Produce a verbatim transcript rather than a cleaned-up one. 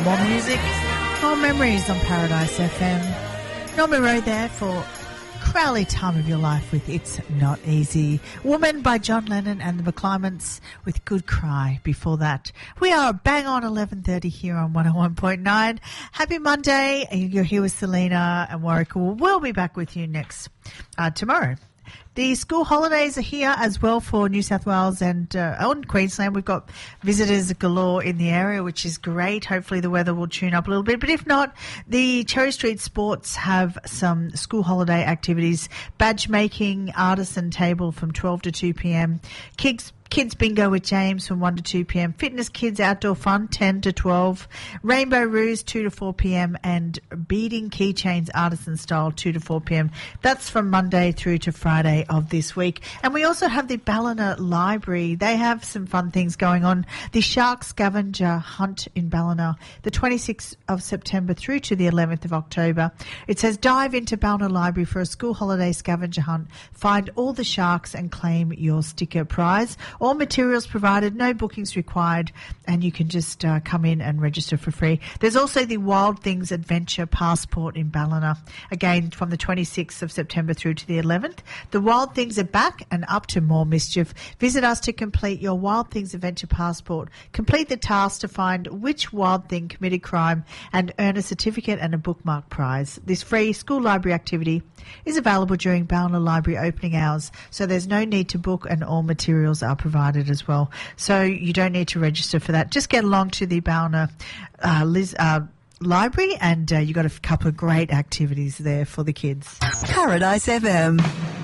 More music, more memories on Paradise F M. Norman Road there for Crowley Time of Your Life with It's Not Easy. Woman by John Lennon and the McCliments with Good Cry before that. We are bang on eleven thirty here on one oh one point nine. Happy Monday. You're here with Selena and Warwick. We'll be back with you next uh, tomorrow. The school holidays are here as well for New South Wales and uh, on Queensland. We've got visitors galore in the area, which is great. Hopefully the weather will tune up a little bit. But if not, the Cherry Street Sports have some school holiday activities. Badge making, artisan table from twelve to two p.m. Kids Kids Bingo with James from one to two p.m. Fitness Kids Outdoor Fun ten to twelve. Rainbow Ruse two to four p.m. and Beading Keychains Artisan Style two to four p.m. That's from Monday through to Friday of this week. And we also have the Ballina Library. They have some fun things going on. The Shark Scavenger Hunt in Ballina, the twenty-sixth of September through to the eleventh of October. It says dive into Ballina Library for a school holiday scavenger hunt. Find all the sharks and claim your sticker prize. All materials provided, no bookings required, and you can just uh, come in and register for free. There's also the Wild Things Adventure Passport in Ballina, again from the twenty-sixth of September through to the eleventh. The Wild Things are back and up to more mischief. Visit us to complete your Wild Things Adventure Passport. Complete the task to find which wild thing committed crime and earn a certificate and a bookmark prize. This free school library activity is available during Ballina Library opening hours, so there's no need to book and all materials are provided as well. So you don't need to register for that. Just get along to the Ballina uh, Liz, uh, Library and uh, you've got a couple of great activities there for the kids. Paradise F M.